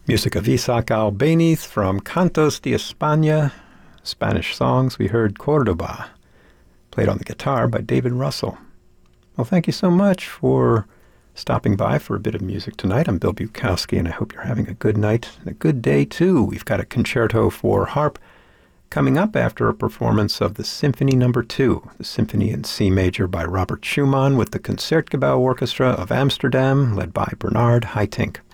Music of Isaac Albéniz from Cantos de España, Spanish songs. We heard Córdoba, played on the guitar by David Russell. Well, thank you so much for stopping by for a bit of music tonight. I'm Bill Bukowski, and I hope you're having a good night and a good day, too. We've got a concerto for harp coming up after a performance of the Symphony No. 2, the Symphony in C Major by Robert Schumann with the Concertgebouw Orchestra of Amsterdam, led by Bernard Haitink.